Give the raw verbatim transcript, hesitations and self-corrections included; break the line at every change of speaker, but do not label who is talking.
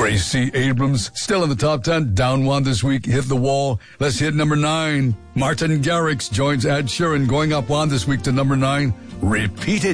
Gracie Abrams, still in the top ten, down one this week, hit the wall. Let's hit number nine. Martin Garrix joins Ed Sheeran, going up one this week to number nine. Repeat it.